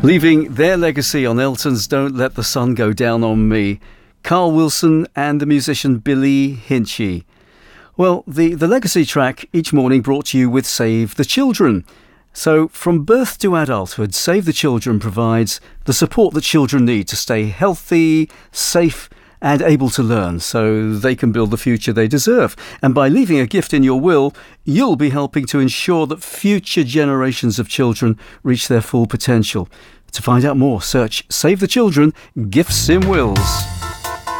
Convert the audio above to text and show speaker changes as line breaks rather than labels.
Leaving their legacy on Elton's Don't Let the Sun Go Down on Me, Carl Wilson and the musician Billy Hinchy. Well, the legacy track each morning brought to you with Save the Children. So from birth to adulthood, Save the Children provides the support that children need to stay healthy, safe and able to learn so they can build the future they deserve. And by leaving a gift in your will, you'll be helping to ensure that future generations of children reach their full potential. To find out more, search Save the Children Gifts in Wills.